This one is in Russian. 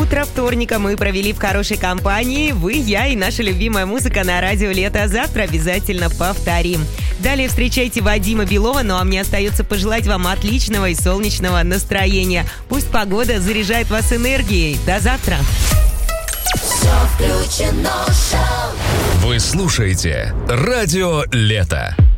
утро вторника мы провели в хорошей компании. Вы, я и наша любимая музыка на радио «Лето». Завтра обязательно повторим. Далее встречайте Вадима Белова, ну а мне остается пожелать вам отличного и солнечного настроения. Пусть погода заряжает вас энергией. До завтра. Все включено, шоу. Вы слушаете радио «Лето».